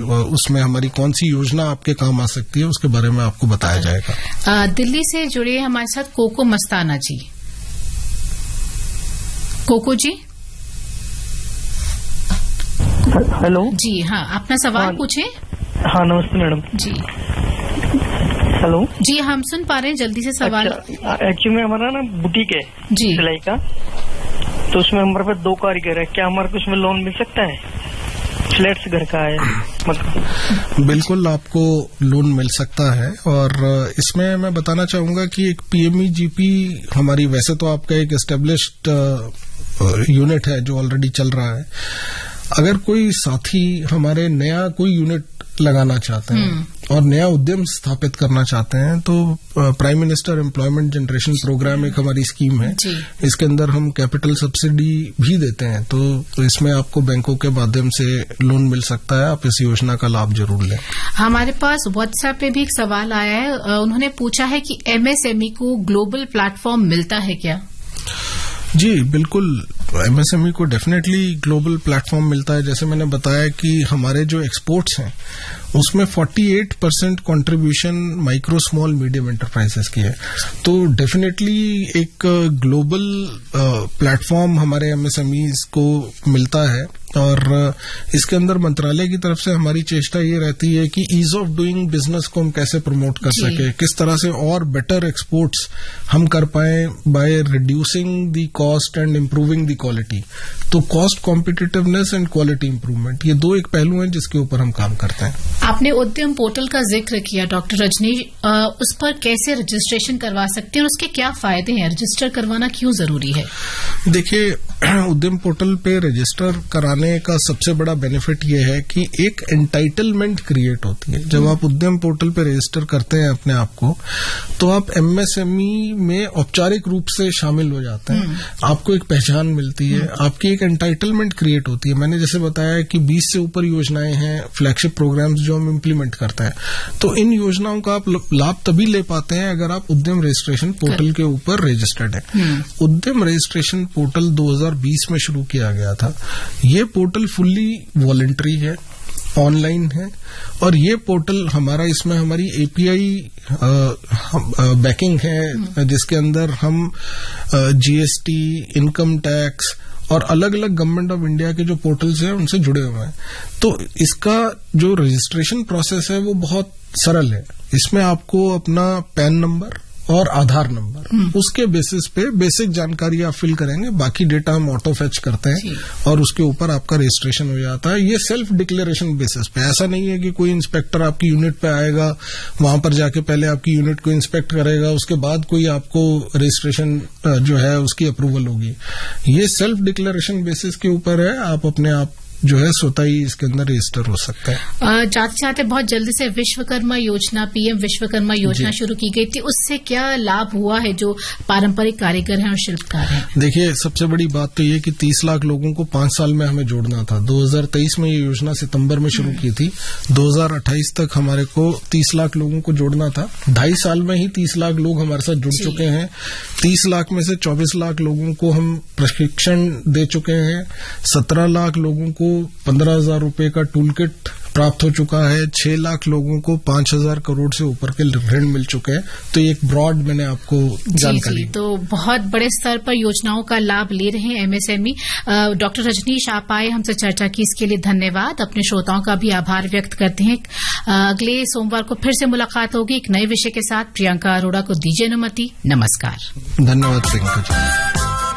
उसमें हमारी कौन सी योजना आपके काम आ सकती है उसके बारे में आपको बताया जाएगा। दिल्ली से जुड़े हमारे साथ कोको मस्ताना जी। कोको जी, हेलो जी। हाँ, अपना सवाल पूछे। हाँ, नमस्ते मैडम जी। हेलो जी, हम सुन पा रहे हैं, जल्दी से सवाल। एक्चुअली में हमारा ना बुटीक है जी, सिलाई का, तो उसमें हमारे पास 2 कारीगर है, क्या हमारे को उसमें लोन मिल सकता है? फ्लैट्स घर का है मतलब। बिल्कुल आपको लोन मिल सकता है, और इसमें मैं बताना चाहूंगा कि एक पीएमईजीपी हमारी, वैसे तो आपका एक एस्टेब्लिश्ड यूनिट है जो ऑलरेडी चल रहा है। अगर कोई साथी हमारे नया कोई यूनिट लगाना चाहते हैं और नया उद्यम स्थापित करना चाहते हैं, तो prime minister employment generation programme एक हमारी स्कीम है। इसके अंदर हम कैपिटल सब्सिडी भी देते हैं, तो इसमें आपको बैंकों के माध्यम से लोन मिल सकता है। आप इस योजना का लाभ जरूर लें। हमारे पास व्हाट्सएप पे भी एक सवाल आया है, उन्होंने पूछा है कि एमएसएमई को ग्लोबल प्लेटफॉर्म मिलता है क्या? जी बिल्कुल, एमएसएमई को डेफिनेटली ग्लोबल प्लेटफॉर्म मिलता है। जैसे मैंने बताया कि हमारे जो एक्सपोर्ट्स हैं उसमें 48% contribution micro small medium enterprises की है, तो डेफिनेटली एक ग्लोबल प्लेटफॉर्म हमारे एमएसएमईज को मिलता है। और इसके अंदर मंत्रालय की तरफ से हमारी चेष्टा ये रहती है कि ईज ऑफ डूइंग बिजनेस को हम कैसे प्रमोट कर सके, किस तरह से और बेटर एक्सपोर्ट्स हम कर pi by reducing the cost and improving the quality. तो cost competitiveness and quality improvement, ये 2 एक पहलू हैं जिसके ऊपर हम काम करते हैं। आपने उद्यम पोर्टल का जिक्र किया डॉक्टर रजनी, उस पर कैसे रजिस्ट्रेशन करवा सकते हैं और उसके क्या फायदे हैं? रजिस्टर करवाना क्यों जरूरी है? देखिए, उद्यम पोर्टल पे रजिस्टर कराने का सबसे बड़ा बेनिफिट ये है कि एक एंटाइटलमेंट क्रिएट होती है। जब आप उद्यम पोर्टल पे रजिस्टर करते हैं अपने आप को, तो आप एमएसएमई में औपचारिक रूप से शामिल हो जाते हैं। आपको एक पहचान मिलती है, आपकी एक एंटाइटलमेंट क्रिएट होती है। मैंने जैसे बताया कि 20 से ऊपर योजनाएं हैं, फ्लैगशिप प्रोग्राम्स जो हम इम्प्लीमेंट करते हैं, तो इन योजनाओं का आप लाभ तभी ले पाते हैं अगर आप उद्यम रजिस्ट्रेशन पोर्टल के ऊपर रजिस्टर्ड है। उद्यम रजिस्ट्रेशन पोर्टल 2020 में शुरू किया गया था। ये पोर्टल फुल्ली वॉलंटरी है, ऑनलाइन है, और ये पोर्टल हमारा, इसमें हमारी एपीआई बैकिंग है, जिसके अंदर हम जीएसटी, इनकम टैक्स और अलग अलग गवर्नमेंट ऑफ इंडिया के जो पोर्टल्स हैं उनसे जुड़े हुए हैं। तो इसका जो रजिस्ट्रेशन प्रोसेस है वो बहुत सरल है। इसमें आपको अपना पैन नंबर और आधार नंबर, उसके बेसिस पे बेसिक जानकारी आप फिल करेंगे, बाकी डेटा हम ऑटो फेच करते हैं और उसके ऊपर आपका रजिस्ट्रेशन हो जाता है। ये सेल्फ डिक्लेरेशन बेसिस पे, ऐसा नहीं है कि कोई इंस्पेक्टर आपकी यूनिट पे आएगा, वहां पर जाके पहले आपकी यूनिट को इंस्पेक्ट करेगा, उसके बाद कोई आपको रजिस्ट्रेशन जो है उसकी अप्रूवल होगी। ये सेल्फ डिक्लेरेशन बेसिस के ऊपर है, आप अपने आप जो है स्वतः ही इसके अंदर रजिस्टर हो सकता है। जाते जाते बहुत जल्दी से विश्वकर्मा योजना, पीएम विश्वकर्मा योजना शुरू की गई थी, उससे क्या लाभ हुआ है जो पारंपरिक कारीगर हैं और शिल्पकार हैं? देखिए, सबसे बड़ी बात तो ये कि 30 लाख लोगों को 5 साल में हमें जोड़ना था। 2023 में ये योजना सितंबर में शुरू की थी, 2028 तक हमारे को 30 लाख लोगों को जोड़ना था। 2.5 साल में ही 30 लाख लोग हमारे साथ जुड़ चुके हैं। 30 लाख में से 24 लाख लोगों को हम प्रशिक्षण दे चुके हैं। 17 लाख लोगों को 15,000 रुपए का टूल किट प्राप्त हो चुका है। 6 लाख लोगों को 5,000 करोड़ से ऊपर के ऋण मिल चुके हैं। तो एक ब्रॉड मैंने आपको जानकारी। तो बहुत बड़े स्तर पर योजनाओं का लाभ ले रहे हैं एमएसएमई। डॉक्टर रजनीश, आप आए, हमसे चर्चा की, इसके लिए धन्यवाद। अपने श्रोताओं का भी आभार व्यक्त करते हैं। अगले सोमवार को फिर से मुलाकात होगी एक नए विषय के साथ। प्रियंका अरोड़ा को दीजिए अनुमति। नमस्कार। धन्यवाद प्रियंका जी।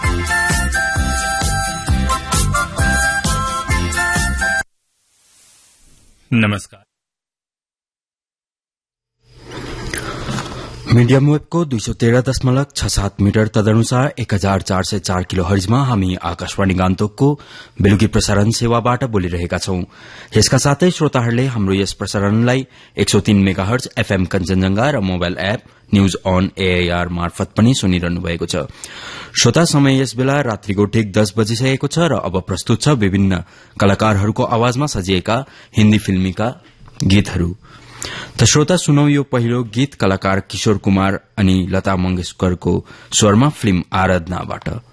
नमस्कार। मीडियम वेब को 213.67 मीटर तदनुसार 1404 किलो हर्जमा हामी आकाशवाणी गान्तोकको बेलुकी प्रसारण सेवाबाट बोलिरहेका छौं। यसका साथै श्रोताहरूले हाम्रो yes प्रसारणलाई 103 megahertz FM Kanchenjunga raw mobile app news on AIR मार्फत पनि सुनिरहनु भएको छ। श्रोता, समय यस बेला रात्रिको ठीक 10 बजिसकेको छ र अब प्रस्तुत छ विभिन्न कलाकारहरूको आवाजमा सजिएका हिन्दी फिल्मीका गीतहरू। त श्रोता, सुनौ यो पहिलो गीत कलाकार किशोर कुमार अनि लता मंगेशकरको स्वरमा फिल्म आराधनाबाट।